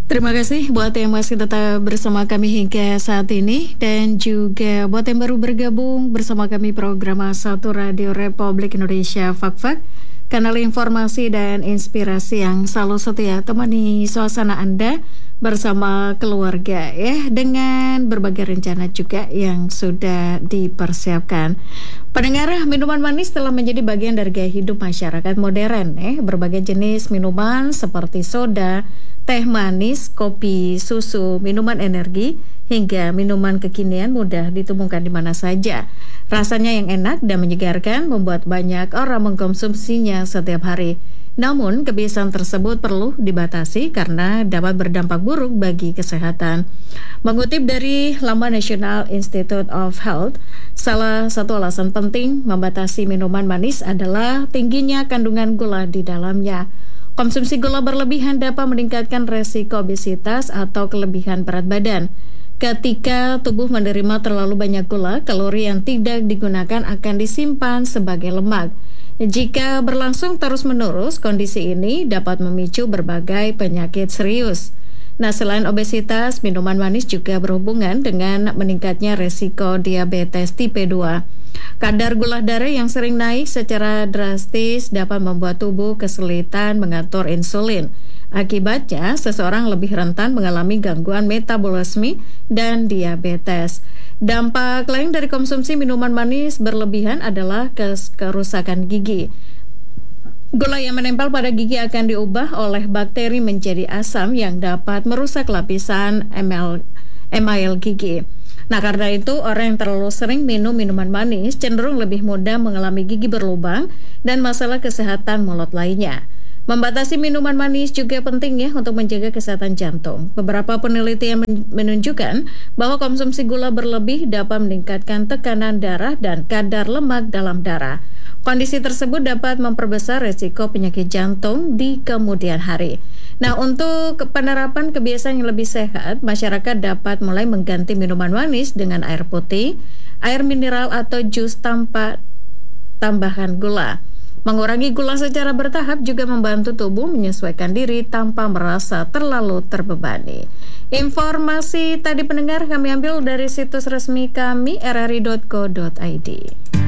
Terima kasih buat yang masih tetap bersama kami hingga saat ini, dan juga buat yang baru bergabung bersama kami program A1 Radio Republik Indonesia Fak-Fak, kanal informasi dan inspirasi yang selalu setia temani suasana Anda bersama keluarga ya, dengan berbagai rencana juga yang sudah dipersiapkan. Pendengar, minuman manis telah menjadi bagian dari gaya hidup masyarakat modern ya. Berbagai jenis minuman seperti soda, teh manis, kopi, susu, minuman energi, hingga minuman kekinian mudah ditemukan di mana saja. Rasanya yang enak dan menyegarkan membuat banyak orang mengkonsumsinya setiap hari. Namun, kebiasaan tersebut perlu dibatasi karena dapat berdampak buruk bagi kesehatan. Mengutip dari Laman National Institute of Health, salah satu alasan penting membatasi minuman manis adalah tingginya kandungan gula di dalamnya. Konsumsi gula berlebihan dapat meningkatkan resiko obesitas atau kelebihan berat badan. Ketika tubuh menerima terlalu banyak gula, kalori yang tidak digunakan akan disimpan sebagai lemak. Jika berlangsung terus-menerus, kondisi ini dapat memicu berbagai penyakit serius. Nah, selain obesitas, minuman manis juga berhubungan dengan meningkatnya resiko diabetes tipe 2. Kadar gula darah yang sering naik secara drastis dapat membuat tubuh kesulitan mengatur insulin. Akibatnya, seseorang lebih rentan mengalami gangguan metabolisme dan diabetes. Dampak lain dari konsumsi minuman manis berlebihan adalah kerusakan gigi. Gula yang menempel pada gigi akan diubah oleh bakteri menjadi asam yang dapat merusak lapisan email gigi. Nah, karena itu orang yang terlalu sering minum minuman manis cenderung lebih mudah mengalami gigi berlubang dan masalah kesehatan mulut lainnya. Membatasi minuman manis juga penting ya untuk menjaga kesehatan jantung. Beberapa penelitian menunjukkan bahwa konsumsi gula berlebih dapat meningkatkan tekanan darah dan kadar lemak dalam darah. Kondisi tersebut dapat memperbesar resiko penyakit jantung di kemudian hari. Nah, untuk penerapan kebiasaan yang lebih sehat, masyarakat dapat mulai mengganti minuman manis dengan air putih, air mineral atau jus tanpa tambahan gula. Mengurangi gula secara bertahap juga membantu tubuh menyesuaikan diri tanpa merasa terlalu terbebani. Informasi tadi pendengar kami ambil dari situs resmi kami rri.co.id.